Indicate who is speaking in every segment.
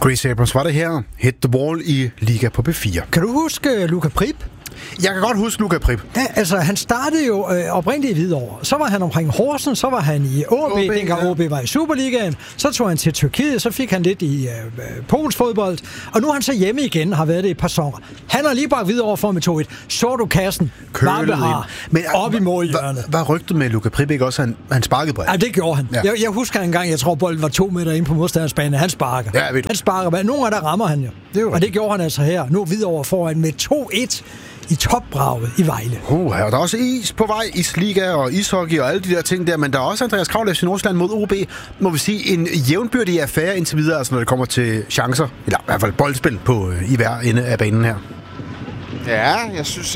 Speaker 1: Chris Abrams var det her. Hit the Wall i Liga på B4.
Speaker 2: Kan du huske Luka Prip?
Speaker 1: Jeg kan godt huske Luka Prip.
Speaker 2: Ja, altså han startede jo oprindeligt i Hvidovre. Så var han omkring Horsens, så var han i OB, dengang OB var i Superligaen. Så tog han til Tyrkiet, så fik han lidt i Polens fodbold. Og nu er han så hjemme igen, har været det i et par sæsoner. Han har lige bare Hvidovre for med 2-1. Så du kassen, varme har, op i målhjørnet.
Speaker 1: Hvad rygtet med Luka Prip, ikke også? Han sparkede på.
Speaker 2: Ja, det gjorde han. Ja. Jeg husker en gang, jeg tror bolden var 2 meter inde på modstandersbanen. Han sparker.
Speaker 1: Ja, ved du.
Speaker 2: Han sparker. Nogle af der rammer han jo. Og det gjorde han altså her. Nu Hvidovre foran med 2-1. I topbraget i Vejle.
Speaker 1: Og der er også is på vej, isliga og ishockey og alle de der ting der, men der er også Andreas Kraul FC Nordsjælland mod OB, må vi sige, en jævnbyrdig affære indtil videre, altså når det kommer til chancer, eller i hvert fald boldspil på i hver ende af banen her.
Speaker 3: Ja, jeg synes,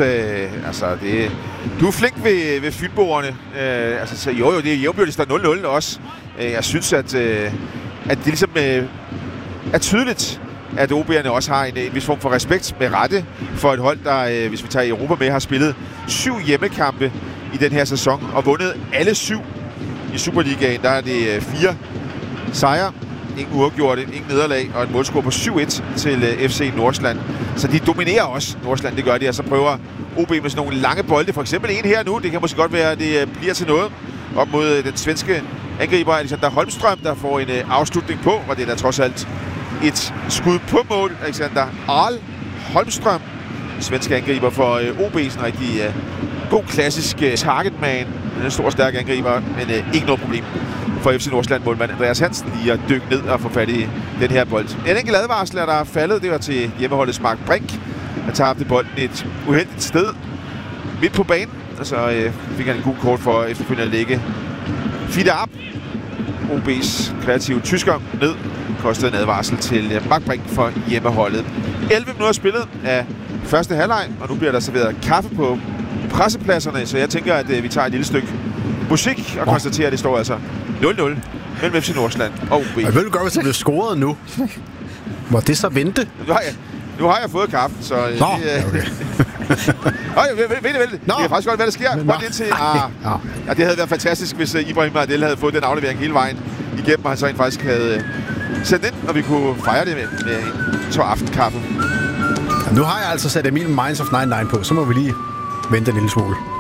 Speaker 3: du er flink ved fynboerne. Jo, det er jævnbyrdigt, der er 0-0 også. Jeg synes, at det ligesom er tydeligt, at OB'erne også har en vis form for respekt med rette for et hold, der, hvis vi tager Europa med, har spillet 7 hjemmekampe i den her sæson og vundet alle 7 i Superligaen. Der er det 4 sejre, ingen uafgjorte, ingen nederlag og et målscore på 7-1 til FC Nordsjælland. Så de dominerer også Nordsjælland, det gør de, og så prøver OB med sådan nogle lange bolde. For eksempel en her nu, det kan måske godt være, at det bliver til noget op mod den svenske angriber Alexander Holmström, der får en afslutning på, og det er da trods alt et skud på mål. Alexander Arl Holmström, svenske angriber for OB, sådan en rigtig god klassisk targetman. En stor, stærk angriber, men ikke noget problem for FC Nordsjælland målmand Andreas Hansen lige at dykke ned og få fat i den her bold. En enkelt advarsel der er faldet, det var til hjemmeholdets Mark Brink. Han tabte bolden et uheldigt sted midt på banen, og så fik han en god kort for efterfølgende at lægge Fida op. OB's kreative tysker ned. Kostede en advarsel til Mark Brink for hjemmeholdet. 11 minutter spillet af første halvleg, og nu bliver der serveret kaffe på pressepladserne, så jeg tænker, at vi tager et lille stykke musik og konstaterer, at det står altså 0-0 mellem FC Nordsjælland og OB.
Speaker 1: Jeg vil godt, hvis det bliver scoret nu. Må det så vente?
Speaker 3: Nu har jeg fået kaffe, så...
Speaker 1: Okay.
Speaker 3: Vent. Det kan faktisk godt, hvad der sker. Det havde været fantastisk, hvis Ibrahim Adel havde fået den aflevering hele vejen igennem, og han så faktisk havde sendt ind, og vi kunne fejre det med en tår aftenkaffe.
Speaker 1: Nu har jeg altså sat Emil Minds of 99 på, så må vi lige vente en lille smule.